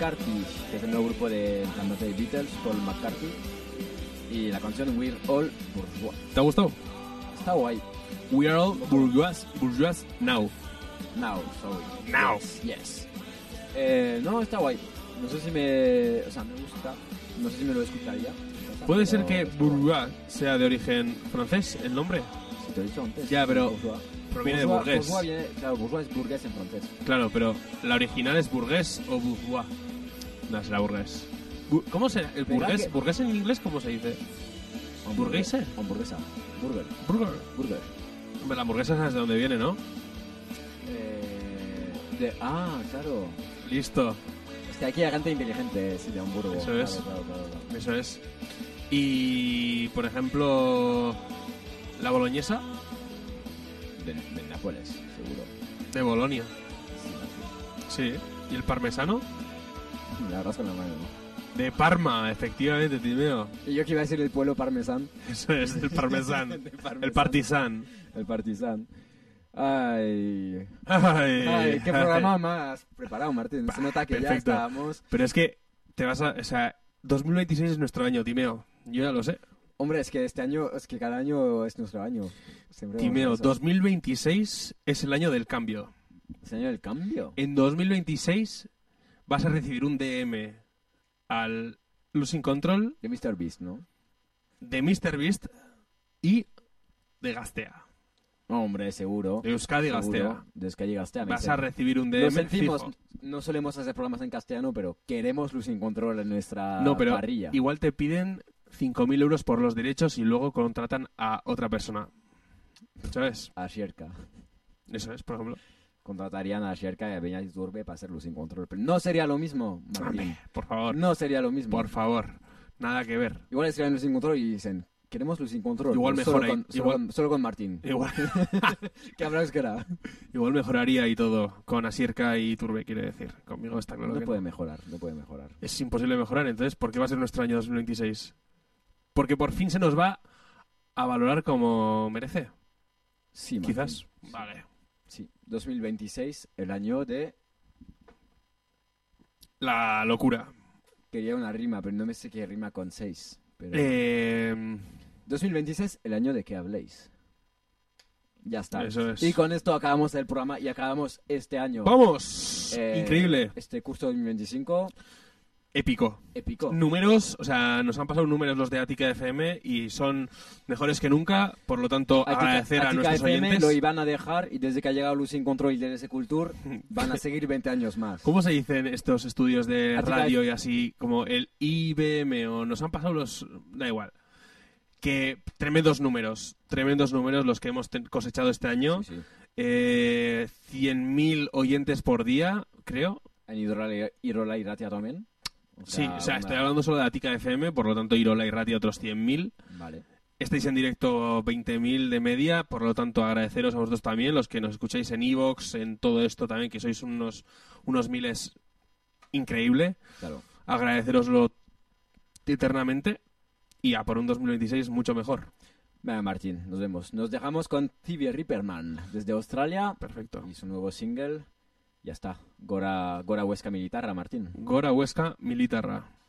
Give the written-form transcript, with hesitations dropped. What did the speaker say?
McCarthy, que es el nuevo grupo del cantante de Beatles, Paul McCarthy. Y la canción We're All Bourgeois. ¿Te ha gustado? Está guay. We are all bourgeois now. Now, sorry. Now. Yes. No, está guay. No sé si me... O sea, me gusta. No sé si me lo escucharía. ¿Puede ser que bourgeois sea de origen francés, el nombre? Sí, te lo he dicho antes. Ya, pero Bourgeois. proviene de burgués. Bourgeois viene... Claro, bourgeois es burgués en francés. Claro, pero ¿la original es burgués o bourgeois? No, será burgués. ¿Cómo será? ¿El burgués? que- ¿Burgués en inglés cómo se dice? ¿Burguese? Hamburguesa. Burger. Burger. Burger. Hombre, la hamburguesa sabes de dónde viene, ¿no? Claro. Listo, Es que aquí hay gente inteligente, sí, de Hamburgo. Eso Claro, es. claro. eso es. Y, por ejemplo, la boloñesa De Nápoles, seguro. de Bolonia. Sí, Sí. ¿Y el parmesano? me la rasco en la mano, ¿no? De Parma, efectivamente, Timeo. Y yo que iba a decir el pueblo parmesán. Eso es, el parmesán. De parmesán. El partisán. El partisán. Ay. Ay, Ay, qué programa más preparado, Martín. Se nota que perfecto. ya estábamos. Pero es que te vas a... O sea, 2026 es nuestro año, Timeo. Yo ya lo sé. Hombre, es que este año, es que cada año es nuestro año. Siempre vamos Timeo, a eso. 2026 es el año del cambio. ¿Es el año del cambio? En 2026 vas a recibir un DM al Losing Control De Mr. Beast, ¿no? de MrBeast y de Gastea. No, hombre, seguro. De Euskadi Seguro. Gastea. De Euskadi Gastea. Vas a recibir un DM Lo sentimos, fijo. no solemos hacer programas en castellano, pero queremos Losing Control en nuestra No, pero parrilla. igual te piden 5.000 euros por los derechos y luego contratan a otra persona. ¿Sabes? A Sherka. Eso es, por ejemplo. Contratarían a Sherka y a Beñat Turbe para hacer Losing Control. Pero no sería lo mismo, Martín. Hombre, por favor. No sería lo mismo. Por favor. Nada que ver. Igual escriben Losing Control y dicen, queremos Losing Control. Igual pero solo mejora, con, igual- solo, solo con Martín. Igual, Que habrás que era. igual mejoraría y todo. Con Asierka y Turbe, quiere decir. Conmigo está claro No que puede mejorar, no puede mejorar. es imposible mejorar. Entonces, ¿por qué va a ser nuestro año 2026? Porque por fin se nos va a valorar como merece. Sí, Martín. Quizás. Vale. Sí, 2026, el año de... La locura. Quería una rima, pero no me sé qué rima con 6. Pero... 2026, el año de que habléis. Ya está. Eso es. Y con esto acabamos el programa y acabamos este año. ¡Vamos! Eh, Increíble. Este curso 2025, Épico. épico. Números, o sea, nos han pasado números los de Ática FM y son mejores que nunca, por lo tanto, agradecer a Ática nuestros FM oyentes. lo iban a dejar y desde que ha llegado Losing Control y DLS Culture van a seguir 20 años más. ¿Cómo se dicen estos estudios de Ática radio y así, como el IBM o nos han pasado los... Da igual. Que tremendos números los que hemos cosechado este año. Sí, sí. 100.000 oyentes por día, creo. En Irola y Ratia también. Sí, o sea, una- estoy hablando solo de Ática FM, por lo tanto Irola y Ratia otros 100.000. Vale. Estáis en directo 20.000 de media, por lo tanto agradeceros a vosotros también, los que nos escucháis en iVoox, en todo esto también, que sois unos miles increíble. Claro. Agradeceroslo eternamente y a por un 2026 mucho mejor. Venga, Martín, nos vemos. Nos dejamos con Tibia Ripperman desde Australia Perfecto. y su nuevo single. Ya está. Gora Huesca Militarra, Martín. Gora Huesca Militarra.